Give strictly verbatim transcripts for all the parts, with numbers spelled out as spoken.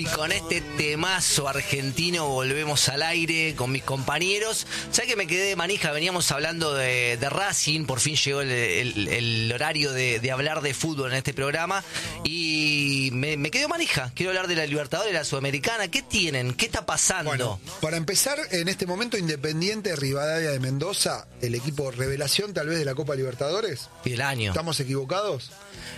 Y con este temazo argentino volvemos al aire con mis compañeros. ¿Sabes que me quedé de manija? Veníamos hablando de, de Racing, por fin llegó el, el, el horario de, de hablar de fútbol en este programa. Y me, me quedé manija. Quiero hablar de la Libertadores, de la Sudamericana. ¿Qué tienen? ¿Qué está pasando? Bueno, para empezar, en este momento Independiente de Rivadavia de Mendoza, el equipo revelación tal vez de la Copa Libertadores. Y el año. ¿Estamos equivocados?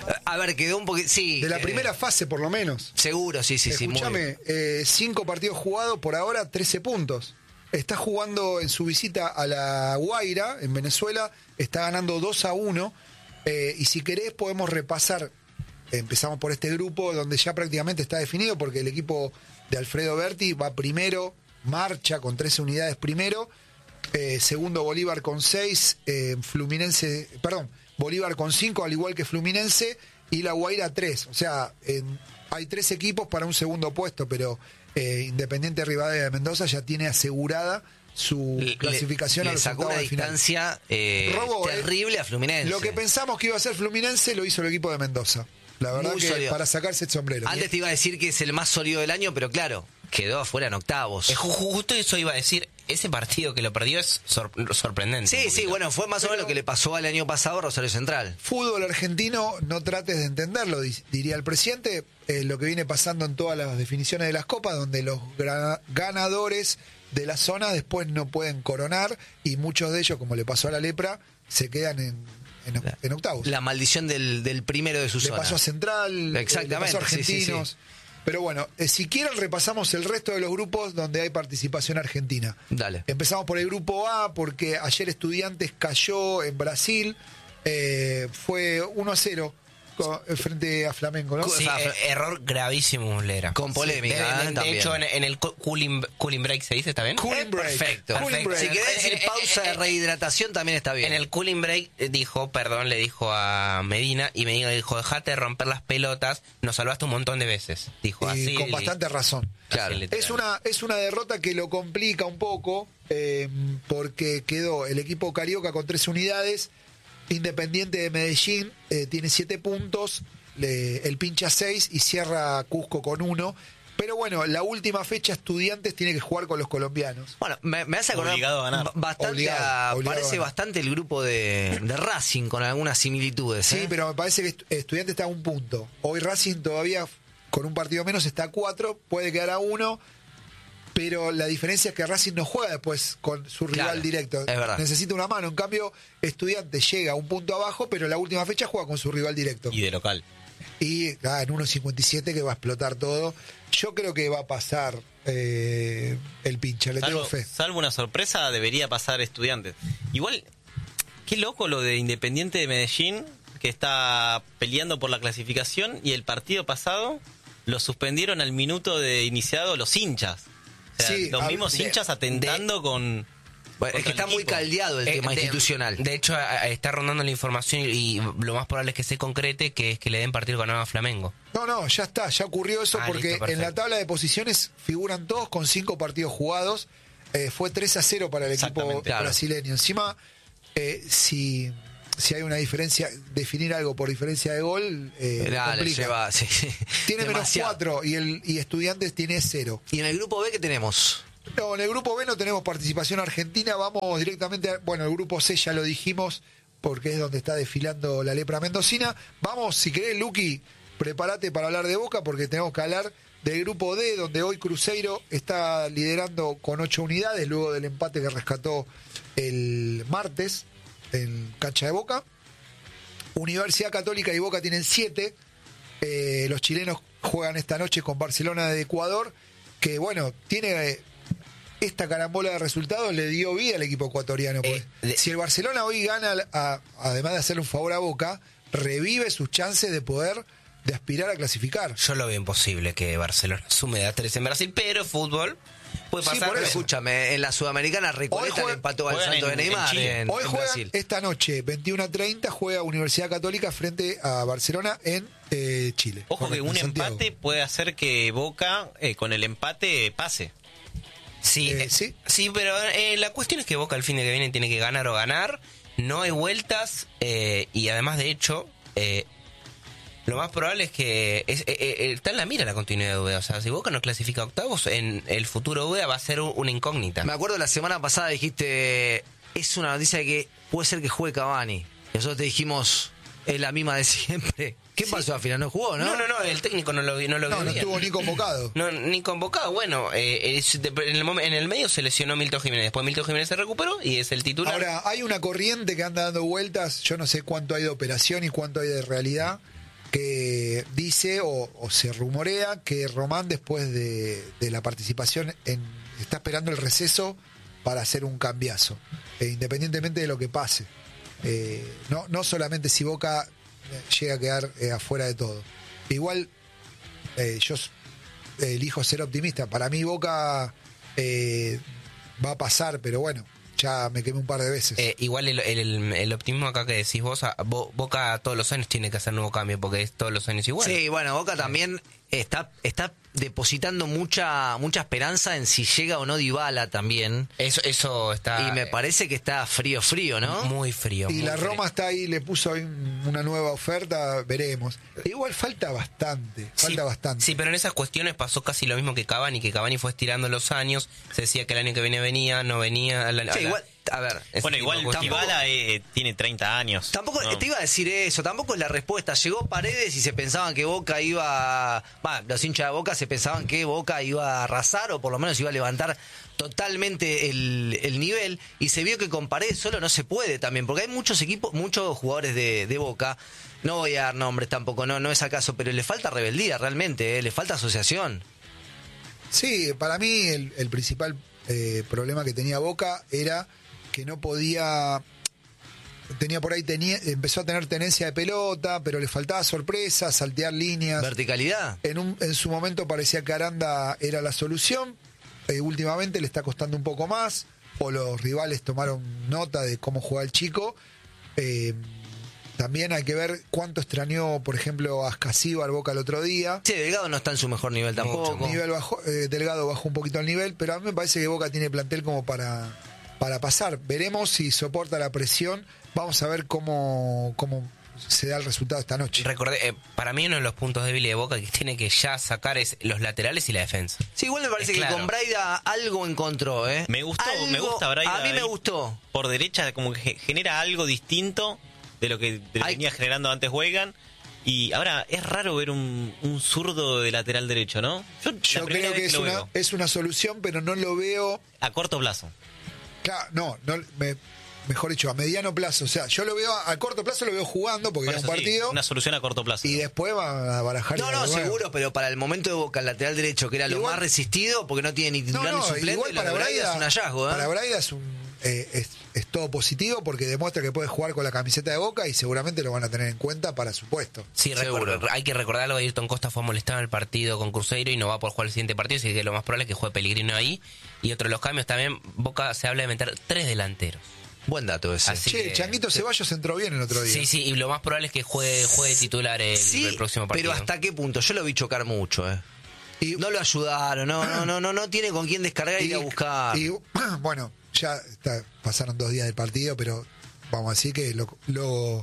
A ver, quedó un poquito... Sí. De la eh, primera fase, por lo menos. Seguro, sí, sí, sí. Escúchame, eh, cinco partidos jugados, por ahora trece puntos. Está jugando en su visita a La Guaira, en Venezuela, está ganando dos a uno. Eh, y si querés podemos repasar, empezamos por este grupo donde ya prácticamente está definido, porque el equipo de Alfredo Berti va primero, marcha con trece unidades primero. Eh, segundo Bolívar con seis, eh, Fluminense, perdón, Bolívar con cinco, al igual que Fluminense, y La Guaira tres. O sea, en, hay tres equipos para un segundo puesto, pero eh, Independiente Rivadavia de Mendoza ya tiene asegurada su le, clasificación le a los sacó octavos una de final. distancia eh, Robó, terrible eh. a Fluminense. Lo que pensamos que iba a ser Fluminense lo hizo el equipo de Mendoza. La verdad Muy que sólido. Para sacarse el sombrero. Antes te iba a decir que es el más sólido del año, pero claro, quedó afuera en octavos. Es justo eso iba a decir. Ese partido que lo perdió es sor- sorprendente. Sí, sí, bueno, fue más o menos lo que le pasó al año pasado a Rosario Central. Fútbol argentino, no trates de entenderlo, diría el presidente. Eh, lo que viene pasando en todas las definiciones de las copas, donde los gra- ganadores de la zona después no pueden coronar, y muchos de ellos, como le pasó a la Lepra, se quedan en, en, en octavos. La maldición del, del primero de su le zona. pasó a Central, Exactamente, le pasó a Argentinos. Sí, sí, sí. Pero bueno, eh, si quieren repasamos el resto de los grupos donde hay participación argentina. Dale. Empezamos por el grupo A, porque ayer Estudiantes cayó en Brasil, eh, fue uno a cero con, frente a Flamengo, ¿no? Sí, eh, error gravísimo, Muslera. Con polémica, De, de- ¿eh? de También. hecho, en, en el cu- cooling, cooling break se dice, ¿está bien? Cooling break. Perfecto. Cooling Perfecto. break. Si querés decir Eh, eh, pausa eh, de rehidratación también está bien. En el cooling break eh, dijo, perdón, le dijo a Medina, y Medina dijo, dejate de romper las pelotas, nos salvaste un montón de veces. Dijo Y así. con bastante razón. Claro. así literal. Es una, es una derrota que lo complica un poco, eh, porque quedó el equipo carioca con tres unidades, Independiente de Medellín eh, tiene siete puntos, le- el pincha seis y cierra Cusco con uno. Pero bueno, la última fecha Estudiantes tiene que jugar con los colombianos. Bueno, me, me hace acordar Obligado a ganar. b- bastante Obligado, a- obligado a parece ganar. bastante el grupo de, de Racing con algunas similitudes. Sí, ¿eh? pero me parece que Estu- Estudiantes está a un punto. Hoy Racing todavía con un partido menos está a cuatro, puede quedar a uno, pero la diferencia es que Racing no juega después con su rival Claro, directo. es verdad. Necesita una mano. En cambio, Estudiantes llega a un punto abajo, pero la última fecha juega con su rival directo. Y de local. Y ah, en uno cincuenta y siete que va a explotar todo. Yo creo que va a pasar eh, el pinche, le tengo Salvo, fe. salvo una sorpresa, debería pasar Estudiantes. Igual, qué loco lo de Independiente de Medellín, que está peleando por la clasificación, y el partido pasado lo suspendieron al minuto de iniciado los hinchas. O sea, Sí, los a- mismos de- hinchas atentando con... Bueno, es que contra está el muy equipo. caldeado el Eh, tema de- institucional. De hecho, a- a- está rondando la información y lo más probable es que se concrete, que es que le den partido con Nueva Flamengo. No, no, ya está, ya ocurrió eso, Ah, porque listo, en la perfecto. tabla de posiciones figuran todos con cinco partidos jugados. Eh, fue tres a cero para el equipo Exactamente, claro. brasileño. Encima, eh, si, si hay una diferencia, definir algo por diferencia de gol, eh, Dale, complica. lleva, sí, Tiene menos demasiado. cuatro y, el, y Estudiantes tiene cero. ¿Y en el grupo B qué tenemos? No, en el grupo B no tenemos participación argentina, vamos directamente a, bueno, el grupo C ya lo dijimos, porque es donde está desfilando la lepra mendocina. Vamos, si querés, Luqui, prepárate para hablar de Boca, porque tenemos que hablar del grupo D, donde hoy Cruzeiro está liderando con ocho unidades, luego del empate que rescató el martes en cancha de Boca. Universidad Católica y Boca tienen siete. Eh, los chilenos juegan esta noche con Barcelona de Ecuador, que bueno, tiene... eh, esta carambola de resultados le dio vida al equipo ecuatoriano. Eh, de- Si el Barcelona hoy gana, a- además de hacerle un favor a Boca, revive sus chances de poder, de aspirar a clasificar. Yo lo veo imposible que Barcelona sume de a tres en Brasil, pero fútbol puede Sí, pasar. por Pero eso. escúchame, en la Sudamericana Recoleta Hoy juega- le empató al juegan Santo de en- en Neymar en, Chile. en Hoy juegan Brasil. esta noche, veintiuno a treinta, juega Universidad Católica frente a Barcelona en eh, Chile. Ojo que Correcto, un en Santiago. empate puede hacer que Boca, eh, con el empate, pase. Sí, Eh, eh, sí. sí, pero eh, la cuestión es que Boca el fin de que viene tiene que ganar o ganar. No hay vueltas, eh, y además, de hecho, eh, Lo más probable es que es, eh, eh, está en la mira la continuidad de U D A. O sea, si Boca no clasifica a octavos, en el futuro U D A va a ser un- una incógnita. Me acuerdo la semana pasada dijiste, es una noticia de que puede ser que juegue Cavani. Y nosotros te dijimos, es la misma de siempre. ¿Qué pasó al final? No jugó, ¿no? No, no, no, el técnico no lo, vi- no lo No, vio no bien. estuvo ni convocado. No, ni convocado. Bueno, eh, es- de- en, el, momen- en el medio se lesionó Milton Jiménez. Después Milton Jiménez se recuperó y es el titular. Ahora, hay una corriente que anda dando vueltas, yo no sé cuánto hay de operación y cuánto hay de realidad, que dice o, o se rumorea que Román después de, de la participación en, está esperando el receso para hacer un cambiazo, eh, independientemente de lo que pase. Eh, no, no solamente si Boca eh, llega a quedar eh, afuera de todo. Igual eh, yo s- elijo ser optimista. Para mí Boca eh, va a pasar, pero bueno, ya me quemé un par de veces. Eh, igual el, el- el optimismo acá que decís vos, a- Bo- Boca todos los años tiene que hacer nuevo cambio porque es todos los años igual. Sí, bueno, Boca también está, está depositando mucha mucha esperanza en si llega o no Dybala también. Eso, eso está Y me eh, parece que está frío, frío, ¿no? muy frío. y muy la frío. Roma está ahí, le puso ahí una nueva oferta, veremos. Igual falta bastante, falta sí, bastante. Sí, pero en esas cuestiones pasó casi lo mismo que Cavani, que Cavani fue estirando los años, se decía que el año que viene venía, no venía. la- la- Sí, la- igual, a ver. ese Bueno, tipo de igual cuestiones. Dybala eh, tiene treinta años. Tampoco No. te iba a decir eso, tampoco es la respuesta. Llegó Paredes y se pensaban que Boca iba, va, los hinchas de Boca se pensaban que Boca iba a arrasar o por lo menos iba a levantar totalmente el, el nivel y se vio que con Paredes solo no se puede también, porque hay muchos equipos, muchos jugadores de, de Boca, no voy a dar nombres tampoco, no, no es acaso, pero le falta rebeldía realmente, ¿eh? Le falta asociación. Sí, para mí el, el principal eh, problema que tenía Boca era que no podía, tenía por ahí, tenía, empezó a tener tenencia de pelota, pero le faltaba sorpresa, saltear líneas. Verticalidad. En, un, en su momento parecía que Aranda era la solución, eh, últimamente le está costando un poco más, o los rivales tomaron nota de cómo juega el chico. Eh, también hay que ver cuánto extrañó, por ejemplo, a Ascasíbar Boca el otro día. Sí, Delgado no está en su mejor nivel tampoco. Nivel bajo, eh, Delgado bajó un poquito el nivel, pero a mí me parece que Boca tiene plantel como para, para pasar. Veremos si soporta la presión. Vamos a ver cómo, cómo se da el resultado esta noche. Recordé, eh, para mí uno de los puntos débiles de Boca que tiene que ya sacar es los laterales y la defensa. Sí, igual me parece Es que claro. con Braida algo encontró, ¿eh? Me gustó, Algo- me gusta Braida. A mí me ahí gustó. Por derecha, como que ge- genera algo distinto de lo que de lo que Hay- venía generando antes Weigand. Y ahora es raro ver un, un zurdo de lateral derecho, ¿no? Yo, la Yo primera creo que vez es lo una, veo. es una solución, pero no lo veo. A corto plazo. Claro, no, no me- mejor dicho, a mediano plazo. O sea, yo lo veo a, a corto plazo, lo veo jugando porque Por era un eso sí, partido. una solución a corto plazo. Y después va a barajar. No, y no, de nuevo. seguro, pero para el momento de Boca, el lateral derecho, que era lo Igual- más resistido, porque no tiene ni No, titular no, ni suplente, igual lo para de Braida Braida, es un hallazgo, ¿eh? para Braida es, un, eh, es, es todo positivo porque demuestra que puede jugar con la camiseta de Boca y seguramente lo van a tener en cuenta para su puesto. Sí, Seguro. recor- hay que recordar algo, Ayrton Costa fue molestado en el partido con Cruzeiro y no va a poder jugar el siguiente partido, así que lo más probable es que juegue Pellegrino ahí. Y otro de los cambios también, Boca se habla de meter tres delanteros. Buen dato ese. Así Che, que- Changuito Ceballos entró bien el otro día. Sí, sí, y lo más probable es que juegue, juegue titular el, Sí, el próximo partido. pero ¿hasta qué punto? Yo lo vi chocar mucho, ¿eh? Y, No lo ayudaron, no, no, no, no, no tiene con quién descargar y ir a buscar. y, bueno, ya está, pasaron dos días del partido, pero vamos a decir que lo, lo,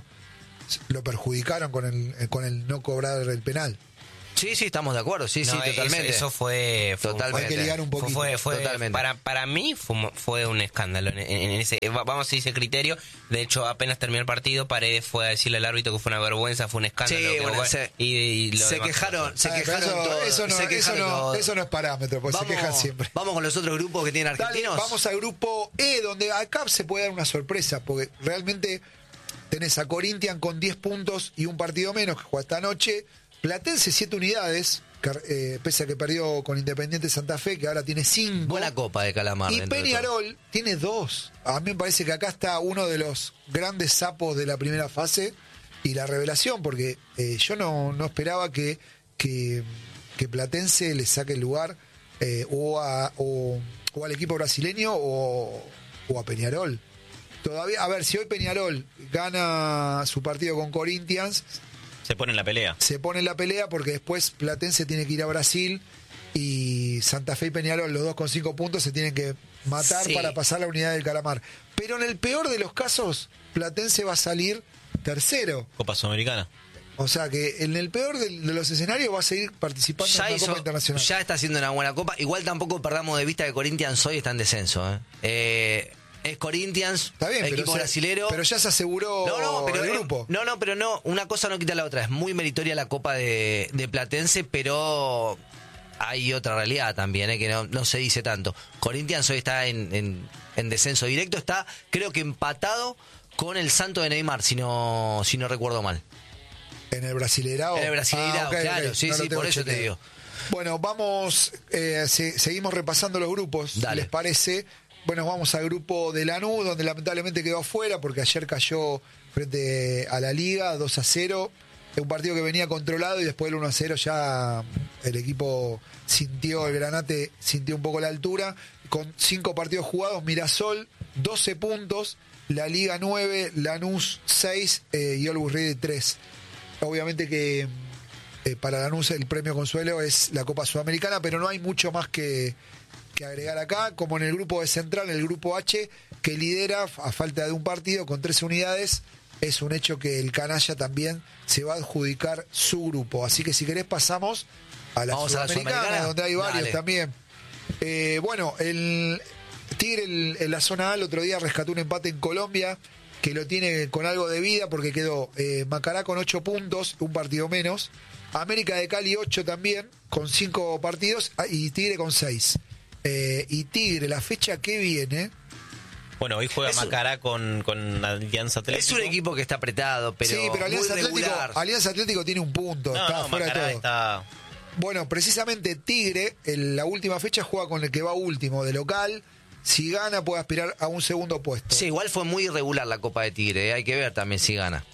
lo perjudicaron con el, con el no cobrar el penal. Sí, sí, estamos de acuerdo, sí, No, sí, eso- totalmente. Eso, fue, fue un- Totalmente. Hay que ligar un Fue, poquito. fue, fue- Totalmente. para, para mí fue, fue un escándalo en, en- en ese, va- vamos a decir ese criterio. De hecho, apenas terminó el partido, Paredes fue a decirle al árbitro que fue una vergüenza, fue un escándalo. Sí, que bueno, Boca- se- y, y lo se demás quejaron, cosas. se Ah, pero quejaron eso, todos. eso no, se eso, quejaron no, todos. eso no es parámetro, pues se quejan siempre. Vamos con los otros grupos que tienen Dale, argentinos. vamos al grupo E, donde acá se puede dar una sorpresa, porque realmente tenés a Corinthians con diez puntos y un partido menos que juega esta noche. Platense siete unidades, que, eh, pese a que perdió con Independiente Santa Fe, que ahora tiene cinco. Buena copa de Calamar. Y dentro de todo. Peñarol tiene dos. A mí me parece que acá está uno de los grandes sapos de la primera fase y la revelación, porque eh, yo no, no esperaba que, que, que Platense le saque el lugar eh, o, a- o, o al equipo brasileño o, o a Peñarol. Todavía, a ver, si hoy Peñarol gana su partido con Corinthians, Se pone en la pelea. se pone en la pelea porque después Platense tiene que ir a Brasil y Santa Fe y Peñarol, los dos con cinco puntos, se tienen que matar Sí. para pasar la unidad del Calamar. Pero en el peor de los casos, Platense va a salir tercero. Copa Sudamericana. O sea que en el peor de, de los escenarios va a seguir participando Ya, en la hizo- Copa Internacional. ya está haciendo una buena copa. Igual tampoco perdamos de vista que Corinthians hoy está en descenso. ¿eh? Eh, es Corinthians, Está bien, equipo pero, se- brasilero. pero ya se aseguró No, no, pero el eh, grupo. no, no, pero no, una cosa no quita la otra. Es muy meritoria la Copa de, de Platense, pero hay otra realidad también, eh, que no, no se dice tanto. Corinthians hoy está en, en, en descenso directo, está creo que empatado con el Santo de Neymar, si no, si no recuerdo mal. En el Brasileirao. En el Brasileirao, Ah, ok, claro, ok. sí, No lo sí, tengo por eso te chequeado. digo. Bueno, vamos, eh, se- seguimos repasando los grupos, Dale. ¿les parece? Bueno, vamos al grupo de Lanús, donde lamentablemente quedó afuera porque ayer cayó frente a la Liga dos a cero. Es un partido que venía controlado y después del uno a cero ya el equipo sintió, el Granate sintió un poco la altura. Con cinco partidos jugados, Mirasol doce puntos, la Liga nueve, Lanús seis eh, y Always Ready tres. Obviamente que eh, para Lanús el premio consuelo es la Copa Sudamericana, pero no hay mucho más que, que agregar acá, como en el grupo de Central, el grupo H, que lidera a falta de un partido con tres unidades. Es un hecho que el canalla también se va a adjudicar su grupo. Así que si querés pasamos a la Vamos a la Sudamericana, Sudamericana. donde hay varios Dale. también. Eh, bueno, el Tigre el- en la zona A el otro día rescató un empate en Colombia, que lo tiene con algo de vida porque quedó eh, Macará con ocho puntos, un partido menos. América de Cali ocho también, con cinco partidos, ah, y Tigre con seis. Eh, y Tigre, la fecha que viene, Bueno, hoy juega Es un- Macará con, con Alianza Atlético. Es un equipo que está apretado, pero, sí, pero Alianza muy Atlético, regular. Alianza Atlético tiene un punto, No, está no, fuera de Macará todo. está... Bueno, precisamente Tigre, en la última fecha juega con el que va último de local. Si gana, puede aspirar a un segundo puesto. Sí, igual fue muy irregular la Copa de Tigre, ¿eh? Hay que ver también si gana.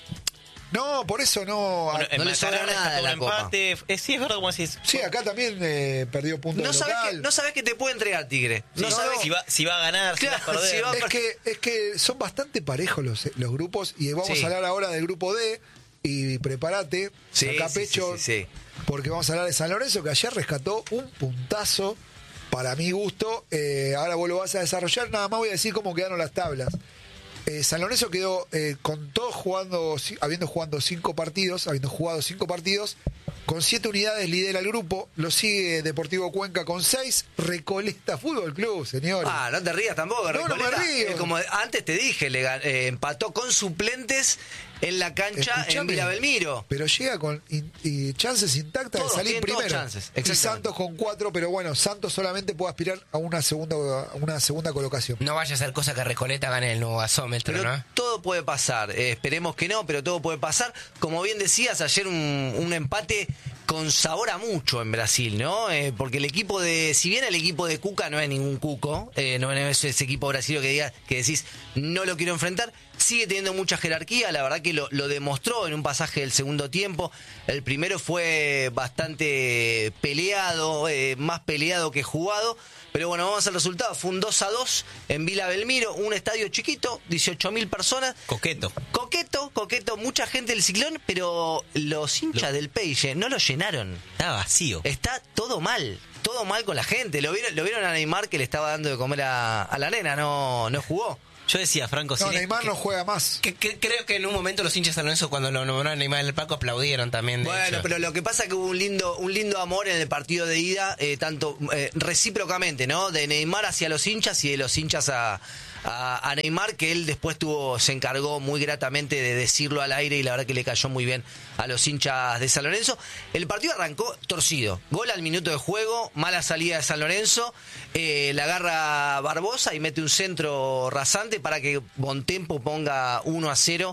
No, por eso no. Bueno, no en le sobra Macará nada de rescató la un Copa. empate. Eh, sí, es verdad como decís. Sí, acá también eh, perdió puntos No de sabes, local. que, no sabes que te puede entregar Tigre. No Sí, sabes no, Si va, si va a ganar, si va a Claro, perder. si va a Es que, es que son bastante parejos los, los grupos y vamos Sí. a hablar ahora del grupo D y prepárate, Sí, saca sí, pecho, sí, sí, sí. porque vamos a hablar de San Lorenzo que ayer rescató un puntazo para mi gusto. Eh, ahora vos lo vas a desarrollar, nada más voy a decir cómo quedaron las tablas. Eh, San Lorenzo quedó eh, con todos jugando, ci- habiendo jugado cinco partidos, habiendo jugado cinco partidos, con siete unidades lidera el grupo, lo sigue Deportivo Cuenca con seis, Recoleta Fútbol Club, señores. Ah, no te rías tampoco, No, no me Recoleta, río. eh, como antes te dije, le gan- eh, empató con suplentes en la cancha en Escuchame, Vila Belmiro. Pero llega con in- y chances intactas Todos, de salir tienen todos primero. chances, Y exactamente. Santos con cuatro, pero bueno, Santos solamente puede aspirar a una segunda, a una segunda colocación. No vaya a ser cosa que Recoleta gane el nuevo gasómetro, Pero ¿no? todo puede pasar, eh, esperemos que no, pero todo puede pasar. Como bien decías, ayer un, un empate con sabor a mucho en Brasil, ¿no? Eh, porque el equipo de, si bien el equipo de Cuca no es ningún cuco, eh, no es ese equipo brasileño que diga, que decís, no lo quiero enfrentar, sigue teniendo mucha jerarquía, la verdad que lo, lo demostró en un pasaje del segundo tiempo. El primero fue bastante peleado, eh, más peleado que jugado. Pero bueno, vamos al resultado. Fue un dos a dos en Vila Belmiro, un estadio chiquito, dieciocho mil personas. Coqueto. Coqueto, coqueto, mucha gente del Ciclón, pero los hinchas del Peixe no lo llenaron. Está vacío. Está todo mal, todo mal con la gente. Lo vieron, lo vieron a Neymar que le estaba dando de comer a, a la nena, no, no jugó. Yo decía, Franco, No, si le- Neymar no juega más. Que, que- creo que en un momento los hinchas de San Lorenzo, cuando lo nombraron a Neymar en el palco, aplaudieron también. De Bueno, hecho. pero lo que pasa es que hubo un lindo, un lindo amor en el partido de ida, eh, tanto eh, recíprocamente, ¿no? De Neymar hacia los hinchas y de los hinchas a, a, a Neymar, que él después tuvo, se encargó muy gratamente de decirlo al aire y la verdad que le cayó muy bien a los hinchas de San Lorenzo. El partido arrancó torcido. Gol al minuto de juego, mala salida de San Lorenzo, eh, la agarra Barbosa y mete un centro rasante para que Bontempo ponga uno a cero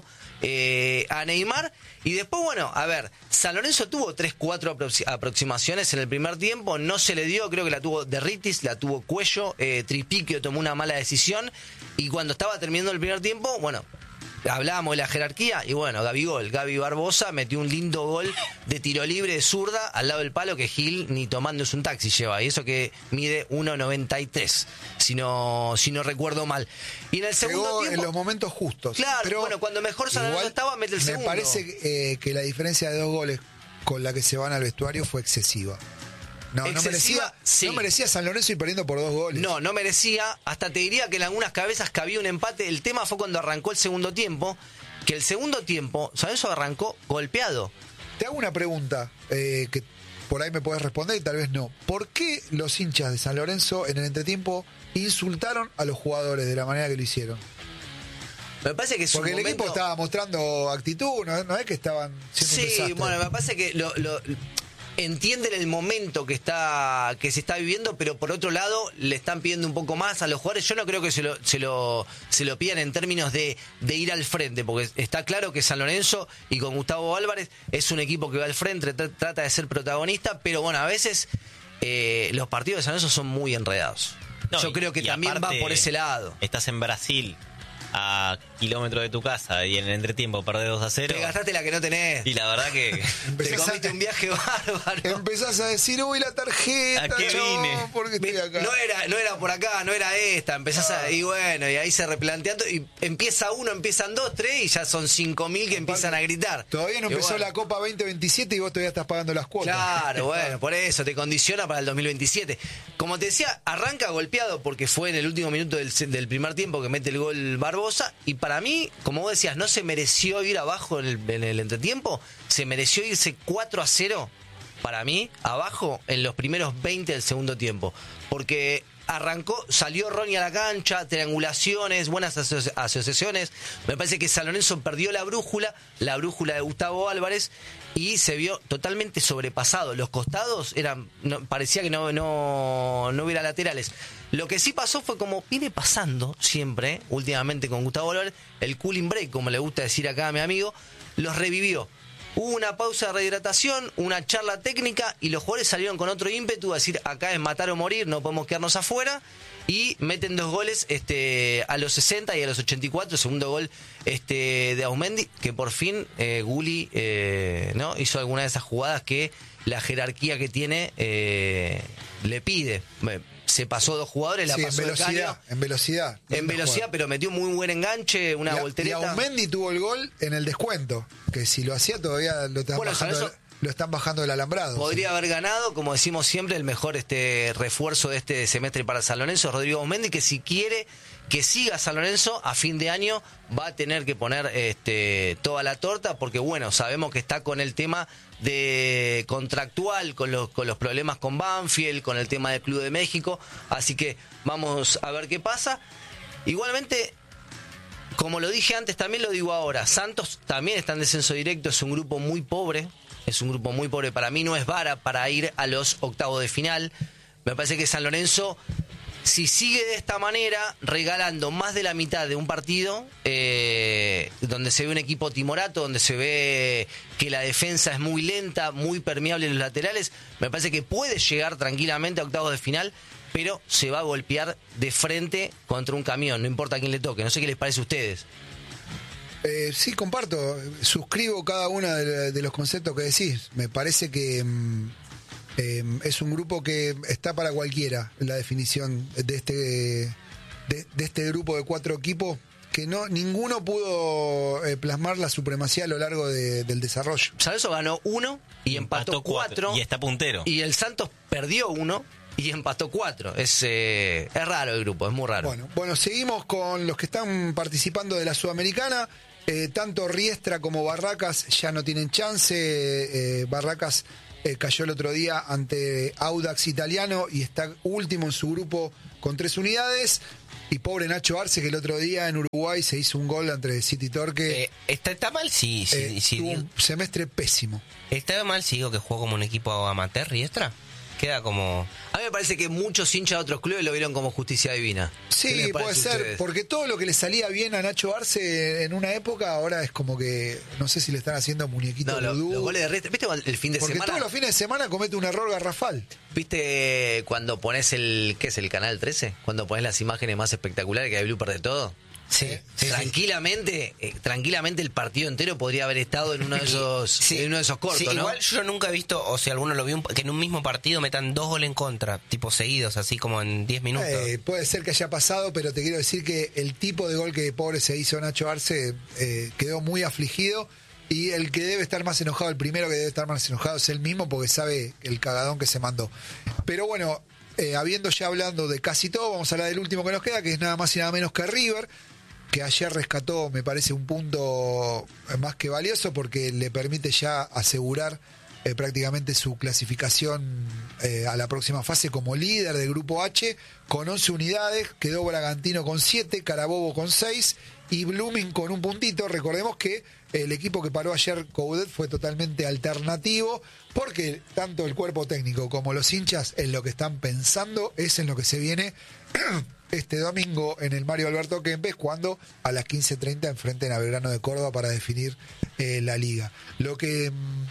eh, a Neymar. Y después, bueno, a ver, San Lorenzo tuvo tres cuatro aproxi- aproximaciones en el primer tiempo, no se le dio, creo que la tuvo Derritis, la tuvo Cuello, eh, Tripiquio tomó una mala decisión, y cuando estaba terminando el primer tiempo, bueno, hablábamos de la jerarquía, y bueno, Gabigol, Gaby Barbosa metió un lindo gol de tiro libre de zurda al lado del palo que Gil ni tomándose un taxi lleva, y eso que mide uno noventa y tres, si no, si no recuerdo mal. Y en el segundo Llegó tiempo... en los momentos justos. Claro, pero bueno, cuando mejor San Lorenzo igual estaba, mete el me segundo. parece eh, que la diferencia de dos goles con la que se van al vestuario fue excesiva. No, no Excesiva, merecía, sí. no merecía San Lorenzo ir perdiendo por dos goles. No, no merecía. Hasta te diría que en algunas cabezas cabía un empate. El tema fue cuando arrancó el segundo tiempo que el segundo tiempo, San Lorenzo arrancó golpeado. Te hago una pregunta eh, que por ahí me puedes responder y tal vez no. ¿Por qué los hinchas de San Lorenzo en el entretiempo insultaron a los jugadores de la manera que lo hicieron? Me parece que es Porque un el momento... equipo estaba mostrando actitud, no, no es que estaban siendo Sí, un desastre. bueno, me parece que lo, lo, entienden el momento que está que se está viviendo, pero por otro lado le están pidiendo un poco más a los jugadores. Yo no creo que se lo se lo, se lo pidan en términos de, de ir al frente, porque está claro que San Lorenzo y con Gustavo Álvarez es un equipo que va al frente, tr- trata de ser protagonista, pero bueno, a veces eh, los partidos de San Lorenzo son muy enredados. No, Yo y- creo que y también aparte, va por ese lado. Estás en Brasil, a kilómetros de tu casa, y en el entretiempo perdés dos a cero. Te gastaste la que no tenés. Y la verdad que... Te Empezás a- comiste un viaje bárbaro. Empezás a decir, uy, la tarjeta, ¿A qué no, vine? porque estoy acá. No era, no era por acá, no era esta. Empezás a, y bueno, y ahí se replanteando. Y empieza uno, empiezan dos, tres, y ya son cinco mil que empiezan a gritar. Todavía no Y empezó bueno, la Copa veinte veintisiete y vos todavía estás pagando las cuotas. Claro, bueno, por eso te condiciona para el dos mil veintisiete. Como te decía, arranca golpeado porque fue en el último minuto del, del primer tiempo que mete el gol Barbosa. Y para mí, como vos decías, no se mereció ir abajo en el, en el entretiempo, se mereció irse cuatro a cero, para mí, abajo en los primeros veinte del segundo tiempo. Porque arrancó, salió Ronnie a la cancha, triangulaciones, buenas aso- asociaciones. Me parece que San Lorenzo perdió la brújula, la brújula de Gustavo Álvarez, y se vio totalmente sobrepasado. Los costados eran, no, parecía que no, no, no hubiera laterales. Lo que sí pasó fue, como viene pasando siempre, últimamente con Gustavo Álvarez, el cooling break, como le gusta decir acá a mi amigo, los revivió. Hubo una pausa de rehidratación, una charla técnica, y los jugadores salieron con otro ímpetu a decir, acá es matar o morir, no podemos quedarnos afuera, y meten dos goles este, a los sesenta y a los ochenta y cuatro, segundo gol este, de Aumendi, que por fin eh, Gulli eh, ¿no? hizo alguna de esas jugadas que la jerarquía que tiene eh, le pide. Se pasó dos jugadores, la Sí, en pasó de velocidad, caño. en velocidad. En velocidad, pero metió muy buen enganche, una y, a- voltereta. y Aumendi tuvo el gol en el descuento, que si lo hacía todavía lo están, Bueno, bajando, San del- Lorenzo lo están bajando del alambrado. Podría sí. haber ganado, como decimos siempre, el mejor este refuerzo de este semestre para San Lorenzo, Rodrigo Aumendi, que si quiere que siga San Lorenzo a fin de año va a tener que poner este, toda la torta, porque bueno, sabemos que está con el tema de contractual, con los, con los problemas con Banfield, con el tema del Club de México, así que vamos a ver qué pasa. Igualmente, como lo dije antes, también lo digo ahora, Santos también está en descenso directo, es un grupo muy pobre, es un grupo muy pobre, para mí no es vara para ir a los octavos de final. Me parece que San Lorenzo, si sigue de esta manera, regalando más de la mitad de un partido, eh, donde se ve un equipo timorato, donde se ve que la defensa es muy lenta, muy permeable en los laterales, me parece que puede llegar tranquilamente a octavos de final, pero se va a golpear de frente contra un camión, no importa a quién le toque. No sé qué les parece a ustedes. Eh, sí, comparto, suscribo cada uno de, de los conceptos que decís. Me parece que mm, eh, es un grupo que está para cualquiera, la definición de este, de, de este grupo de cuatro equipos, que no ninguno pudo eh, plasmar la supremacía a lo largo de- del desarrollo. San Lorenzo ganó uno y empató, cuatro. Y está puntero. Y el Santos perdió uno y empató cuatro. Es, eh, es raro el grupo, es muy raro. Bueno, bueno, seguimos con los que están participando de la Sudamericana. Eh, tanto Riestra como Barracas ya no tienen chance. Eh, Barracas eh, cayó el otro día ante Audax Italiano y está último en su grupo con tres unidades. Y pobre Nacho Arce, que el otro día en Uruguay se hizo un gol entre City Torque. Eh, ¿está, ¿Está mal? Sí, sí, Eh, sí, tuvo digo- un semestre pésimo. ¿Está mal si digo que jugó como un equipo amateur, Riestra? Queda como... A mí me parece que muchos hinchas de otros clubes lo vieron como justicia divina. ¿Qué Sí, les puede parece a ser, ustedes? porque todo lo que le salía bien a Nacho Arce en una época, ahora es como que no sé si le están haciendo muñequito No, lo- vudú. los goles de Riestra. ¿Viste el fin de Porque semana? todos los fines de semana comete un error garrafal. ¿Viste cuando pones el, ¿qué es el canal trece? Cuando pones las imágenes más espectaculares que hay blooper de todo. Sí, sí, tranquilamente, eh, tranquilamente el partido entero podría haber estado en uno de esos, Sí. en uno de esos cortos, Sí, ¿no? igual yo nunca he visto, o si alguno lo vio, un- que en un mismo partido metan dos goles en contra, tipo seguidos, así como en diez minutos. Eh, puede ser que haya pasado, pero te quiero decir que el tipo de gol que pobre se hizo Nacho Arce eh, quedó muy afligido. Y el que debe estar más enojado, el primero que debe estar más enojado es él mismo, porque sabe el cagadón que se mandó. Pero bueno, eh, habiendo ya hablando de casi todo, vamos a hablar del último que nos queda, que es nada más y nada menos que River, que ayer rescató, me parece un punto más que valioso porque le permite ya asegurar eh, prácticamente su clasificación eh, a la próxima fase como líder del grupo H con once unidades. Quedó Bragantino con siete, Carabobo con seis y Blooming con un puntito. Recordemos que el equipo que paró ayer Coudet fue totalmente alternativo porque tanto el cuerpo técnico como los hinchas en lo que están pensando es en lo que se viene este domingo en el Mario Alberto Kempes, cuando a las quince treinta enfrenten a Belgrano de Córdoba para definir eh, la liga. Lo que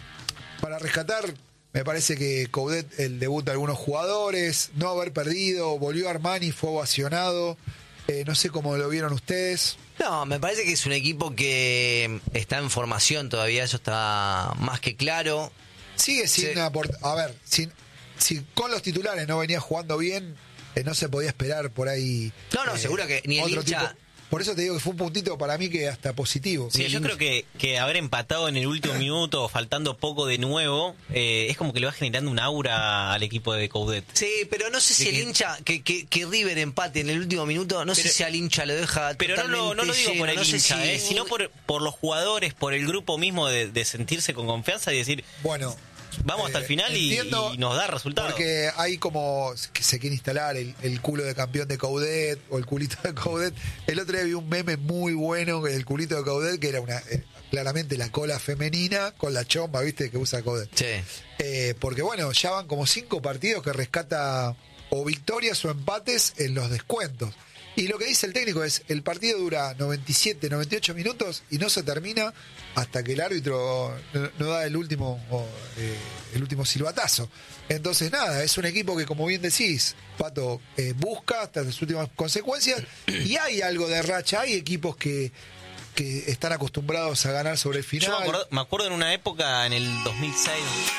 para rescatar, me parece que Coudet, el debut de algunos jugadores, no haber perdido, volvió Armani, fue ovacionado, eh, no sé cómo lo vieron ustedes. No, me parece que es un equipo que está en formación todavía, eso está más que claro. Sigue sin Sí. aportar, a ver, sin, si con los titulares no venía jugando bien, eh, no se podía esperar por ahí. No, no, eh, seguro que ni el otro hincha- tipo. Por eso te digo que fue un puntito para mí que hasta positivo. Sí, yo creo que, que haber empatado en el último minuto, faltando poco de nuevo, eh, es como que le va generando un aura al equipo de Coudet. Sí, pero no sé si De el que- hincha, que, que, que River empate en el último minuto, no sé Pero- si al hincha lo deja Pero no lo, no lo digo totalmente por el lleno, no sé hincha, si- eh, sino por, por los jugadores, por el grupo mismo de, de sentirse con confianza y decir, Bueno, vamos hasta el eh, final y, entiendo, y nos da resultados. porque hay como que se quiere instalar el, el culo de campeón de Coudet o el culito de Coudet. El otro día vi un meme muy bueno del culito de Coudet, que era una eh, claramente la cola femenina con la chomba, ¿viste? Que usa Coudet. Sí. Eh, porque bueno, ya van como cinco partidos que rescata o victorias o empates en los descuentos. Y lo que dice el técnico es, el partido dura noventa y siete, noventa y ocho minutos y no se termina hasta que el árbitro no, no da el último o, eh, el último silbatazo. Entonces nada, es un equipo que, como bien decís, Pato, eh, busca hasta las últimas consecuencias y hay algo de racha, hay equipos que, que están acostumbrados a ganar sobre el final. Yo me acuerdo, me acuerdo en una época, en el dos mil seis...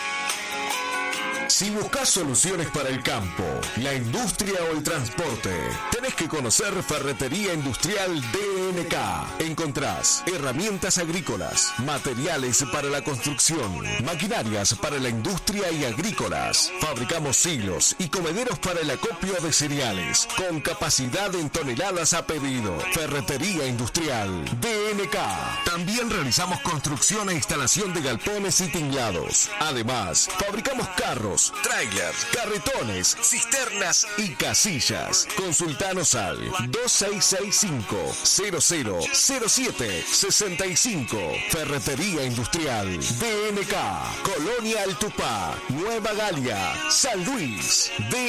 Si buscas soluciones para el campo, la industria o el transporte, tenés que conocer Ferretería Industrial D N K. Encontrás herramientas agrícolas, materiales para la construcción, maquinarias para la industria y agrícolas. Fabricamos silos y comederos para el acopio de cereales, con capacidad en toneladas a pedido. Ferretería Industrial D N K. También realizamos construcción e instalación de galpones y tinglados. Además, fabricamos carros, trailers, carretones, cisternas y casillas. Consultanos al dos seis seis cinco, cero cero cero siete seis cinco. Ferretería Industrial D N K. Colonia El Tupá, Nueva Galia, San Luis. D